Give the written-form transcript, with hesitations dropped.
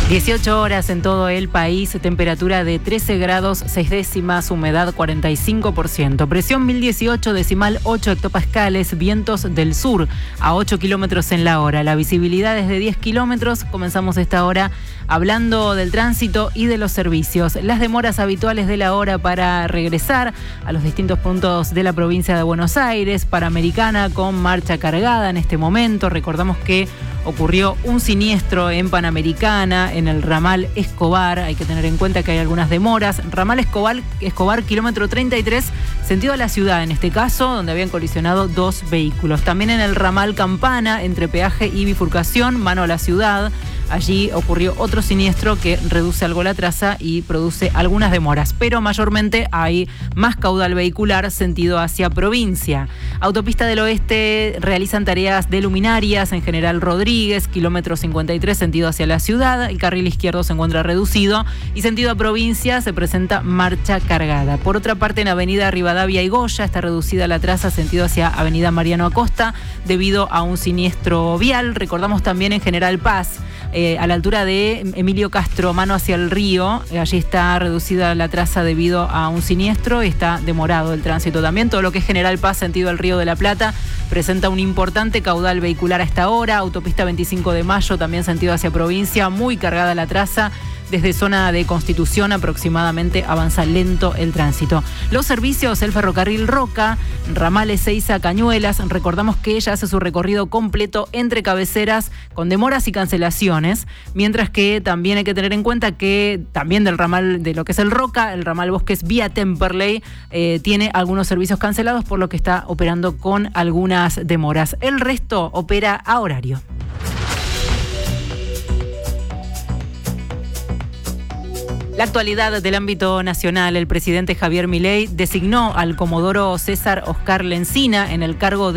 18 horas en todo el país, temperatura de 13 grados 6 décimas, humedad 45%, presión 1018, decimal 8 hectopascales, vientos del sur a 8 kilómetros en la hora, la visibilidad es de 10 kilómetros. Comenzamos esta hora hablando del tránsito y de los servicios. Las demoras habituales de la hora para regresar a los distintos puntos de la provincia de Buenos Aires, Panamericana con marcha cargada en este momento. Recordamos que ocurrió un siniestro en Panamericana, en el ramal Escobar. Hay que tener en cuenta que hay algunas demoras. Ramal Escobar, kilómetro 33, sentido a la ciudad, en este caso, donde habían colisionado dos vehículos. También en el ramal Campana, entre peaje y bifurcación, mano a la ciudad. Allí ocurrió otro siniestro que reduce algo la traza y produce algunas demoras, pero mayormente hay más caudal vehicular sentido hacia provincia. Autopista del Oeste realizan tareas de luminarias en General Rodríguez, kilómetro 53, sentido hacia la ciudad. El carril izquierdo se encuentra reducido y sentido a provincia se presenta marcha cargada. Por otra parte, en Avenida Rivadavia y Goya está reducida la traza sentido hacia Avenida Mariano Acosta debido a un siniestro vial. Recordamos también en General Paz, a la altura de Emilio Castro, mano hacia el río, allí está reducida la traza debido a un siniestro y está demorado el tránsito también. Todo lo que es General Paz, sentido al Río de la Plata, presenta un importante caudal vehicular a esta hora. Autopista 25 de Mayo, también sentido hacia provincia, muy cargada la traza. Desde zona de Constitución aproximadamente avanza lento el tránsito. Los servicios, el ferrocarril Roca, ramal Ezeiza Cañuelas, recordamos que ella hace su recorrido completo entre cabeceras con demoras y cancelaciones, mientras que también hay que tener en cuenta que también del ramal de lo que es el Roca, el ramal Bosques vía Temperley, tiene algunos servicios cancelados, por lo que está operando con algunas demoras. El resto opera a horario. La actualidad del ámbito nacional: el presidente Javier Milei designó al comodoro César Oscar Lencina en el cargo de